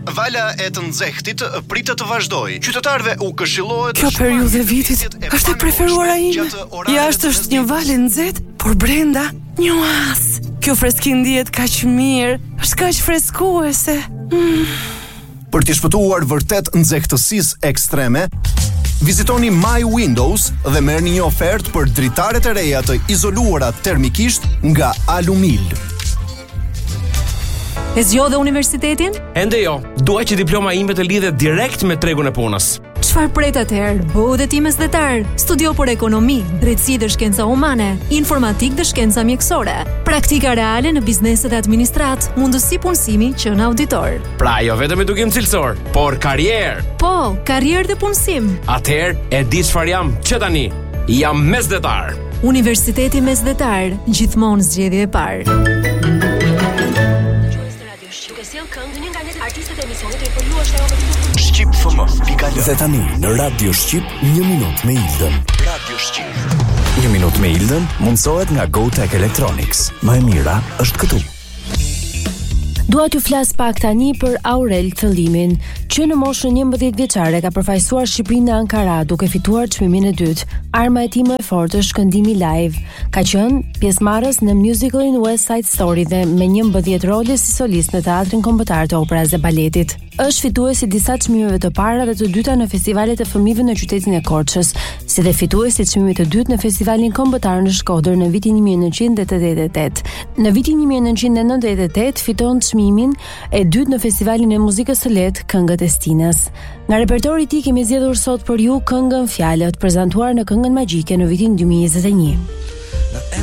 Vala e të nxehtit pritet të vazhdojë. Qytetarëve u këshillohet. Kjo periudhë e vitit është e preferuara ime. Jashtë është një val e nxehtë, por brenda një oaz. Kjo freski ndihet kaq mirë, është kaq freskuese. Për të shpëtuar vërtet nxehtësisë ekstreme, vizitoni My Windows dhe merrni një ofertë për dritaret e reja të izoluara termikisht nga Alumil. E zgjodhe universitetin? Ende jo, dua që diploma ime të lidhet direkt me tregun e punës. Çfarë pret atëherë? Bëu dhe ti mesdhetar. Studio për ekonomi, drejtësi dhe shkenca humane, informatik dhe shkenca mjekësore, praktika reale në bizneset e administrat, mundësi punësimi që në auditor. Pra jo vetëm edukim cilësor, por karrierë. Po, karrierë dhe punësim. Atëherë e di çfarë jam që tani. Jam mesdhetar. Universiteti Mesdhetar, gjithmonë zgjedhje e parë. Shqip FM. Dhe tani në Radio Shqip 1 minutë me Ildën. Radio Shqip. 1 minutë me Ildën mundsohet nga GoTech Electronics. Më e mira është këtu. Dua t'ju flas pak tani për Aurel Thëllimin, që në moshën 11 vjeçare ka përfaqësuar Shqipërinë në Ankara duke fituar çmimin e dytë. Arma e tij më e fortë është këndimi live. Ka qenë pjesëmarrës në musicalin West Side Story dhe me 11 role si solist në Teatrin Kombëtar të Operës dhe Baletit. Është fituesi disa çmimeve të para dhe të dyta në festivalet e fëmijëve në qytetin e Korçës, si dhe fituesi i çmimit të dytë në Festivalin Kombëtar në Shkodër në vitin 1988. Në vitin 1998 fiton çmimin e dytë në Festivalin e Muzikës së Lehtë Këngët e Stinës. Nga repertori i tij kemi zgjedhur sot për ju këngën Fjalët, prezantuar në Këngën Magjike në vitin 2021.